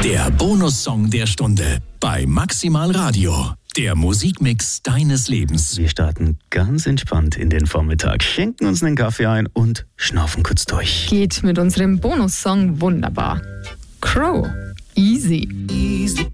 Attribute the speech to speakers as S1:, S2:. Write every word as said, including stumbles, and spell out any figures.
S1: Der Bonussong der Stunde bei Maximal Radio. Der Musikmix deines Lebens.
S2: Wir starten ganz entspannt in den Vormittag, schenken uns einen Kaffee ein und schnaufen kurz durch.
S3: Geht mit unserem Bonussong wunderbar. Crow, Easy.
S4: Easy.